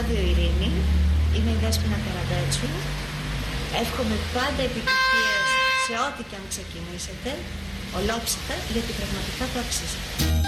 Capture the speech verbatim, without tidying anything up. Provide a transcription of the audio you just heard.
Ράδιο Ειρήνη. Είμαι η Δέσποινα Καραδέτσου. Εύχομαι πάντα επιτυχίες σε ό,τι και αν ξεκινήσετε. Ολόψυχα, γιατί πραγματικά το αξίζετε.